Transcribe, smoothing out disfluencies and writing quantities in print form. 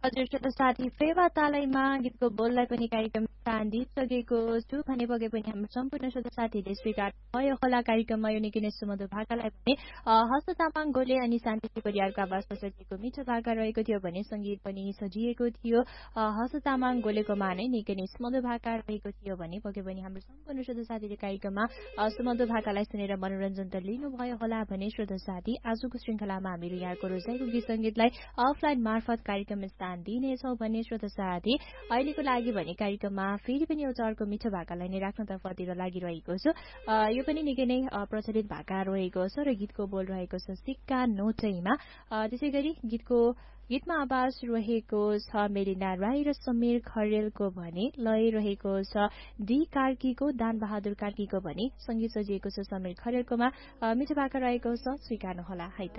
हजुर श्रोता साथी फेवा तालैमा गीतको बोललाई पनि कार्यक्रम स्थान दिइसकेको छु भने बगे पनि हाम्रो सम्पूर्ण श्रोता साथीहरूले स्वीकार भयो होला कार्यक्रममा यो निकै नै सुमधुर भाकालाई भने हस्त तामाङ गोले अनि शान्ति परिवारको आवाजमा सजिएको मिठो भाका रहेको थियो भने सङ्गीत पनि सजिएको थियो हस्त तामाङ गोलेकोमा नै निकै नै सुमधुर भाका रहेको थियो भने बगे पनि हाम्रो सम्पूर्ण श्रोता साथीले कार्यक्रममा सुमधुर भाकालाई सुनेर मनोरञ्जन त लिनुभयो होला भने श्रोता साथी आजको श्रृङ्खलामा हामीहरू यहाँको रोजाइको गीत सङ्गीतलाई अफलाइन मार्फत कार्यक्रम दिनेछौँ भने श्रोता साथी अहिलेको लागि भने कार्यक्रममा फेरि पनि एउटा अर्को मिठो भाकालाई नै राख्नतर्फतिर लागिरहेको छु यो पनि निकै नै प्रचलित भाका रहेको छ र गीतको बोल रहेको छ सिक्का नोटैमा त्यसै गरी गीतमा आवाज रहेको छ मेलिना राई र समीर खरेलको भने लय रहेको छ डी कार्कीको दान बहादुर कार्कीको भने संगीत सजिएको छ समीर खरेलकोमा मिठो भाका रहेको छ स्वीकार्नुहोला है त